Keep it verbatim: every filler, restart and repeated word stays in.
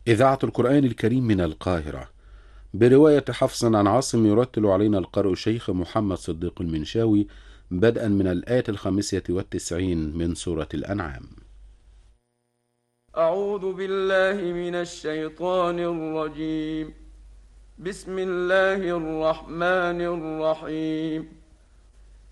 إذاعة القرآن الكريم من القاهرة برواية حفص عن عاصم. يرتل علينا القارئ الشيخ محمد صديق المنشاوي بدءا من الآية الخامسة والتسعين من سورة الأنعام. أعوذ بالله من الشيطان الرجيم. بسم الله الرحمن الرحيم.